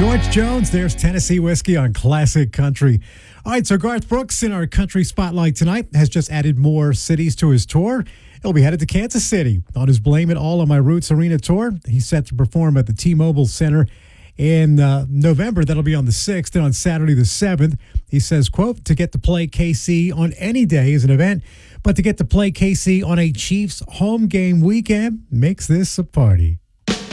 George Jones, there's Tennessee Whiskey on Classic Country. All right, so Garth Brooks in our country spotlight tonight has just added more cities to his tour. He'll be headed to Kansas City on his Blame It All on My Roots Arena tour. He's set to perform at the T-Mobile Center in November. That'll be on the 6th, and on Saturday the 7th. He says, quote, to get to play KC on any day is an event, but to get to play KC on a Chiefs home game weekend makes this a party.